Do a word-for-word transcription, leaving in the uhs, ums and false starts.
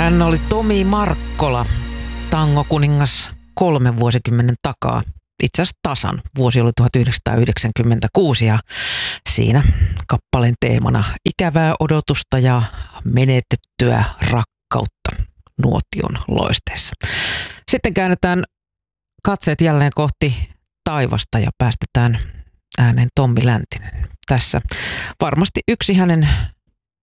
Hän oli Tomi Markkola, tangokuningas kolmen vuosikymmenen takaa. Itse asiassa tasan. Vuosi oli tuhatyhdeksänsataayhdeksänkymmentäkuusi ja siinä kappaleen teemana ikävää odotusta ja menetettyä rakkautta nuotion loisteessa. Sitten käännetään katseet jälleen kohti taivasta ja päästetään ääneen Tommi Läntinen. Tässä varmasti yksi hänen